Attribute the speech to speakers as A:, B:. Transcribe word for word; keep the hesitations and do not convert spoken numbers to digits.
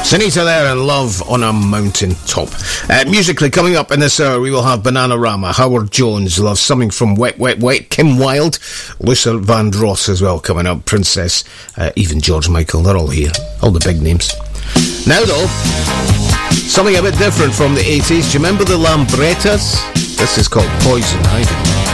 A: Sunita there and Love on a Mountain Top. Uh, musically, coming up in this hour, we will have Bananarama, Howard Jones, Love Something from Wet, Wet, Wet, Kim Wilde, Luther Vandross as well coming up, Princess, uh, even George Michael, they're all here. All the big names. Now though, something a bit different from the eighties. Do you remember the Lambrettas? This is called Poison Ivy.